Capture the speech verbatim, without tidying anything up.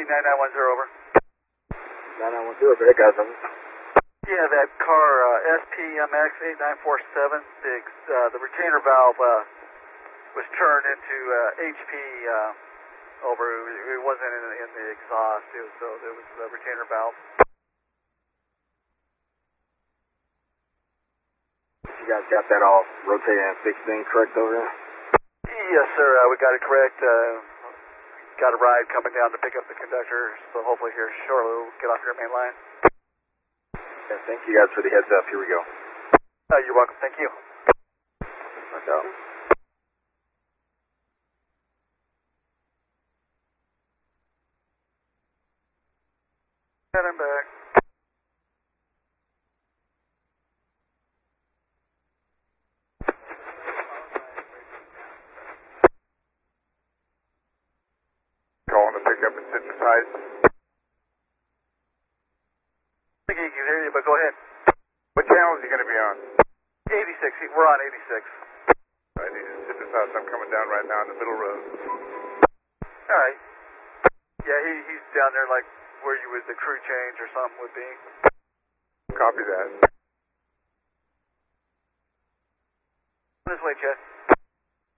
nine nine one zero, over. nine nine one zero, okay, got something. Yeah, that car, uh, S P M X eight nine four seven, the, uh, the retainer valve uh, was turned into uh, H P uh, over. It wasn't in, in the exhaust, it was, so it was the retainer valve. You guys got that all rotated and fixed in correct over there? Yes, sir, uh, we got it correct. Uh, got a ride coming down to pick up the conductor, so hopefully here shortly we'll get off your main line. Yeah, thank you guys for the heads up. Here we go. Uh, you're welcome. Thank you. Watch out. And I'm back. Calling to pick up at Citrus Heights. I think he can hear you, but go ahead. What channel is he going to be on? eighty-six. We're on eighty-six. Right, he's in Citrus Heights. I'm coming down right now in the middle road. All right. Yeah, he, he's down there like where you would the crew change or something would be. Copy that. This way, Chet.